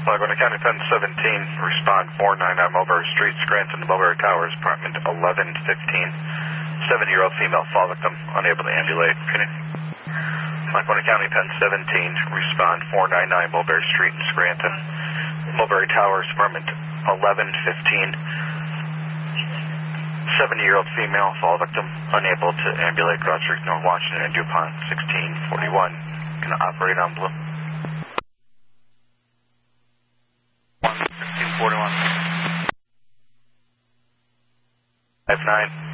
Laguna County Pen 17, respond 499 Mulberry Street, Scranton, Mulberry Towers, apartment 1115. 7-year-old female, fall victim, unable to ambulate. Laguna County Pen 17, respond 499 Mulberry Street in Scranton, Mulberry Towers, apartment 1115. 7-year-old female, fall victim, unable to ambulate, Cross Street, North Washington, and DuPont 1641. Can operate on blue. 1641. 59.